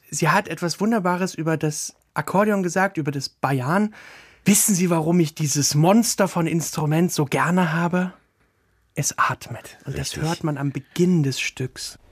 sie hat etwas Wunderbares über das Akkordeon gesagt, über das Bajan. Wissen Sie, warum ich dieses Monster von Instrument so gerne habe? Es atmet. Und das hört man am Beginn des Stücks.